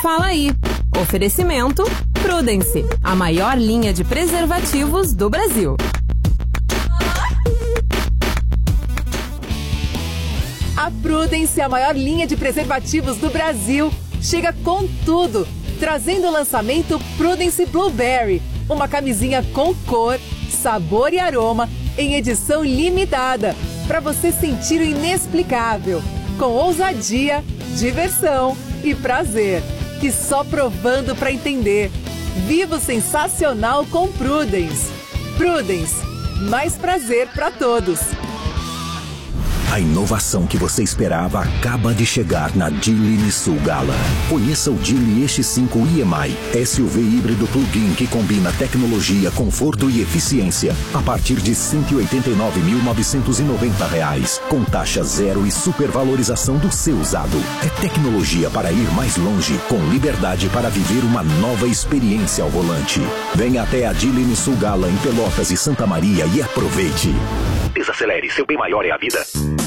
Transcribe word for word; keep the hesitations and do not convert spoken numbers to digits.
Fala aí. Oferecimento Prudence, a maior linha de preservativos do Brasil. A Prudence, a maior linha de preservativos do Brasil, chega com tudo, trazendo o lançamento Prudence Blueberry, uma camisinha com cor, sabor e aroma em edição limitada, para você sentir o inexplicável, com ousadia, diversão e prazer, que só provando para entender. Viva o sensacional com Prudence. Prudence, mais prazer para todos. A inovação que você esperava acaba de chegar na Geely Nissan Gala. Conheça o Geely E X cinco I M I, S U V híbrido plug-in que combina tecnologia, conforto e eficiência, a partir de cento e oitenta e nove mil novecentos e noventa reais, com taxa zero e supervalorização do seu usado. É tecnologia para ir mais longe, com liberdade para viver uma nova experiência ao volante. Venha até a Geely Nissan Gala em Pelotas e Santa Maria e aproveite. Desacelere, seu bem maior é a vida.